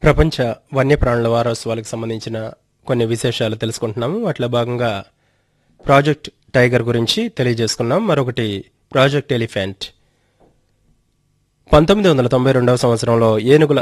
ప్రపంచ వన్యప్రాణుల వారోత్సవాలకు సంబంధించిన కొన్ని విశేషాలు తెలుసుకుంటున్నాము. వాటిలో భాగంగా ప్రాజెక్ట్ టైగర్ గురించి తెలియజేసుకున్నాం. మరొకటి ప్రాజెక్ట్ ఎలిఫెంట్. 1992 సంవత్సరంలో ఏనుగుల